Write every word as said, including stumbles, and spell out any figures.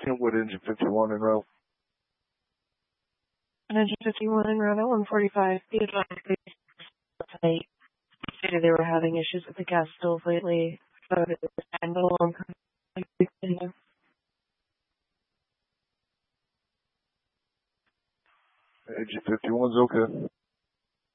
Kenwood engine fifty-one en route. Engine fifty-one en route at one forty-five. Be advised, tonight. Stated they were having issues with the gas stove lately. So it was time to long. Engine fifty-one's okay.